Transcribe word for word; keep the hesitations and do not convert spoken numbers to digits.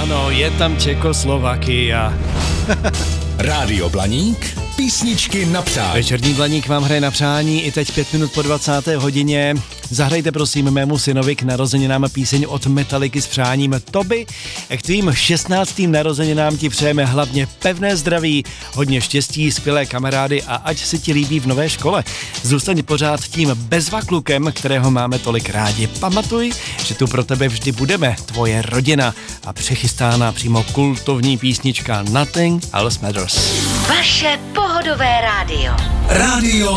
Ano, je tam Čekoslovakia. Rádio Blaník, písničky na přání. Večerní Blaník vám hraje na přání i teď pět minut po dvacáté hodině. Zahrajte prosím mému synovi k narozeninám píseň od Metalliky s přáním Toby. K tvým šestnáctým narozeninám ti přejeme hlavně pevné zdraví, hodně štěstí, skvělé kamarády a ať se ti líbí v nové škole. Zůstaň pořád tím bezvaklukem, kterého máme tolik rádi. Pamatuj, že tu pro tebe vždy budeme, tvoje rodina, a přechystána přímo kultovní písnička Nothing Else Matters. Vaše pohodové rádio. Rádio